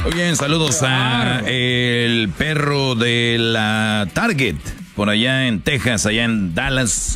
Muy bien, saludos a el perro de la Target, por allá en Texas, allá en Dallas.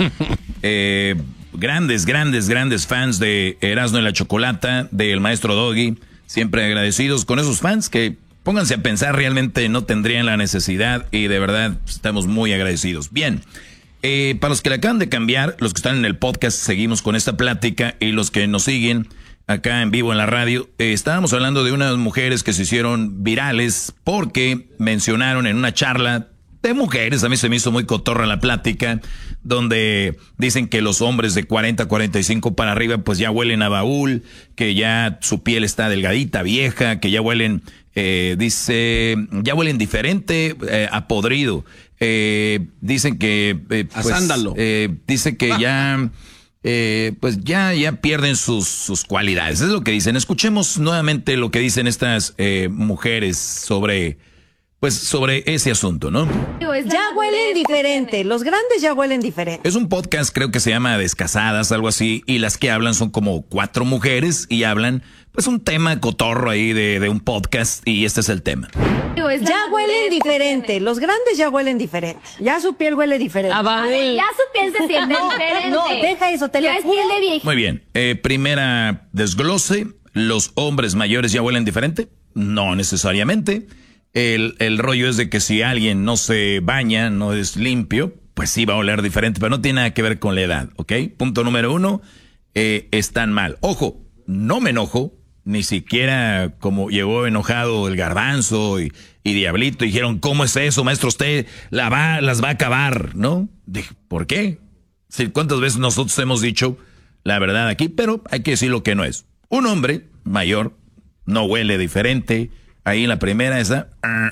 Grandes fans de Erasmo y la Chocolata, del maestro Doggy. Siempre agradecidos con esos fans que, pónganse a pensar, realmente no tendrían la necesidad y de verdad estamos muy agradecidos. Bien, para los que le acaban de cambiar, los que están en el podcast, seguimos con esta plática, y los que nos siguen acá en vivo en la radio, estábamos hablando de unas mujeres que se hicieron virales porque mencionaron en una charla de mujeres, a mí se me hizo muy cotorra la plática, donde dicen que los hombres de 40, 45 para arriba pues ya huelen a baúl, que ya su piel está delgadita, vieja, que ya huelen, ya huelen diferente, a podrido. Dicen que a sándalo. Dice que ya pues ya pierden sus cualidades. Es lo que dicen. Escuchemos nuevamente lo que dicen estas mujeres sobre ese asunto, ¿no? Ya huelen diferente, los grandes ya huelen diferente. Es un podcast, creo que se llama Descasadas, algo así, y las que hablan son como 4 mujeres y hablan, pues, un tema cotorro ahí de un podcast, y este es el tema. Ya huelen diferente, los grandes ya huelen diferente. Ya su piel huele diferente. Ya su piel se siente diferente. No, deja eso, te lo juro. Muy bien, primera desglose, ¿los hombres mayores ya huelen diferente? No necesariamente. El rollo es de que si alguien no se baña, no es limpio, pues sí va a oler diferente, pero no tiene nada que ver con la edad, ¿ok? Punto número 1, están mal. Ojo, no me enojo, ni siquiera como llegó enojado el Garbanzo y Diablito, dijeron, ¿cómo es eso, maestro? Usted las va a acabar, ¿no? Dije, ¿por qué? Sí, ¿cuántas veces nosotros hemos dicho la verdad aquí? Pero hay que decir lo que no es. Un hombre mayor no huele diferente. Ahí en la primera esa.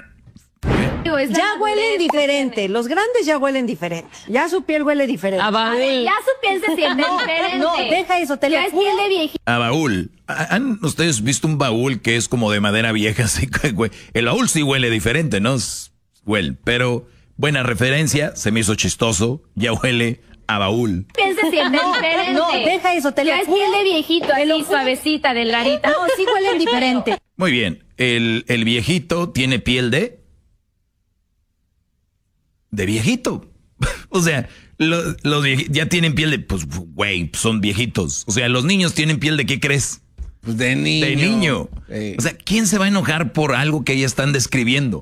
Ya huelen diferente, los grandes ya huelen diferente. Ya su piel huele diferente. Ya su piel se siente diferente. No, deja eso, te lo Ya es piel de viejito. A baúl. ¿Han ustedes visto un baúl que es como de madera vieja? Así, güey? El baúl sí huele diferente, ¿no? Huele, pero buena referencia, se me hizo chistoso. Ya huele a baúl. Piel se siente diferente. No, deja eso, te lo Ya es piel de viejito, así suavecita, delgadita. No, sí huelen diferente. Muy bien. El viejito tiene piel de viejito. O sea, los viejitos ya tienen piel de, pues, güey, son viejitos. O sea, los niños tienen piel de, ¿qué crees? Pues de niño. De niño. O sea, ¿quién se va a enojar por algo que ya están describiendo?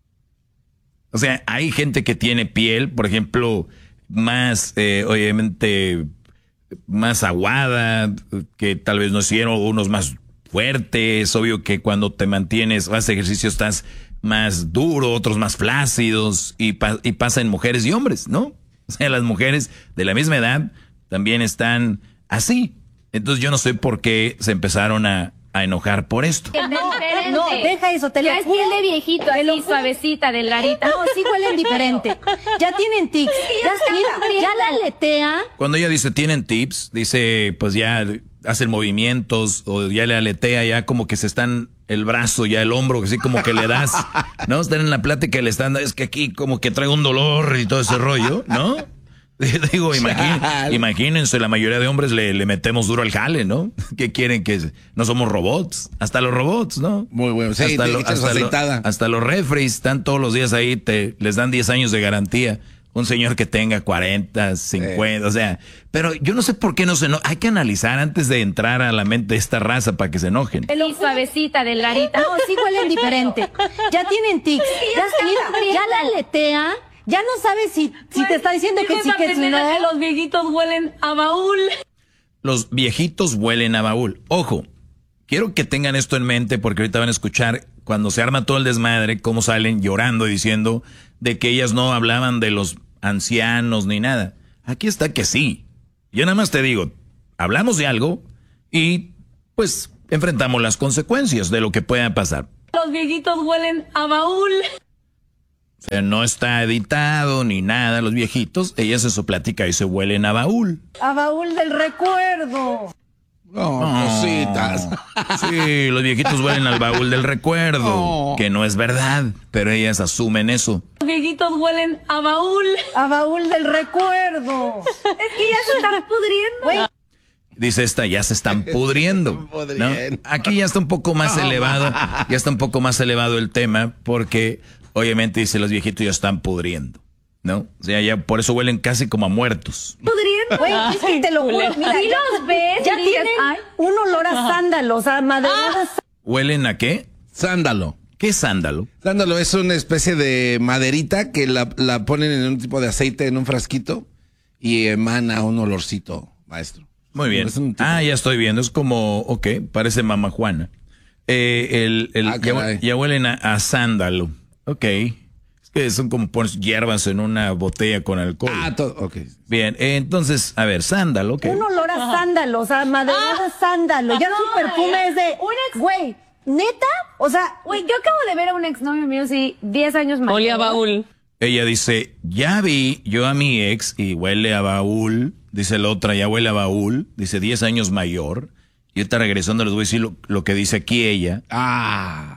O sea, hay gente que tiene piel, por ejemplo, más, obviamente, más aguada, que tal vez no hicieron, unos más fuertes. Obvio que cuando te mantienes, haces ejercicio, estás más duro, otros más flácidos, y pasa en mujeres y hombres, ¿no? O sea, las mujeres de la misma edad también están así. Entonces yo no sé por qué se empezaron a enojar por esto. No, deja eso, te lo Ya es piel de viejito, así suavecita, delgadita. No, sí huelen diferente. Ya tienen tics. Ya la aletea. Cuando ella dice tienen tips, dice pues ya hacen movimientos o ya le aletea, ya como que se están el brazo, ya el hombro, así como que le das, ¿no? Están en la plática y le están, es que aquí como que traigo un dolor y todo ese rollo, ¿no? Digo, imagínense, la mayoría de hombres le metemos duro al jale, ¿no? ¿Qué quieren? Que no somos robots. Hasta los robots, ¿no? Muy bueno. Sí, hasta los refris están todos los días ahí, les dan 10 años de garantía. Un señor que tenga 40, 50, o sea, pero yo no sé por qué no se enojan. Hay que analizar antes de entrar a la mente de esta raza para que se enojen. Y suavecita, delgadita. No, sí huelen diferente. Ya tienen tics. Ya la aletea. Ya no sabes si te está diciendo que sí, que sí, no. Los viejitos huelen a baúl. Los viejitos huelen a baúl. Ojo, quiero que tengan esto en mente porque ahorita van a escuchar cuando se arma todo el desmadre, cómo salen llorando y diciendo de que ellas no hablaban de los ancianos ni nada. Aquí está que sí. Yo nada más te digo, hablamos de algo y pues enfrentamos las consecuencias de lo que pueda pasar. Los viejitos huelen a baúl. O sea, no está editado ni nada, los viejitos, ellas en su plática y se huelen a baúl. A baúl del recuerdo. Cositas. Sí, los viejitos huelen al baúl del recuerdo, que no es verdad, pero ellas asumen eso. Los viejitos huelen a baúl. A baúl del recuerdo. Es que ya se están pudriendo. Dice esta, ya se están pudriendo, ¿no? Aquí ya está un poco más elevado, ya está un poco más elevado el tema, porque obviamente dice los viejitos ya están pudriendo, ¿no? O sea, ya por eso huelen casi como a muertos. Güey, es que te lo juro. Mira, Si los ves, ya y dices, tienen ay. un olor a sándalos, a maderadas. ¿Huelen a qué? Sándalo. ¿Qué es sándalo? Sándalo es una especie de maderita que la ponen en un tipo de aceite en un frasquito y emana un olorcito, maestro. Muy bien. Es un tipo- Ya estoy viendo. Es como, ok, parece Mama Juana. Ya, caray. ya huelen a sándalo. Ok. Es que son como pones hierbas en una botella con alcohol. Ok. Bien, entonces, a ver, sándalo, ok. Un olor a sándalos, a maderadas sándalo. Ya su perfume es de... Güey, ¿neta? O sea, Güey, yo acabo de ver a un exnovio mío, sí, 10 años mayor. Olía a baúl. Ella dice, ya vi yo a mi ex y huele a baúl. Dice la otra, ya huele a baúl. Dice 10 años mayor. Y ahorita regresando les voy a decir lo que dice aquí ella.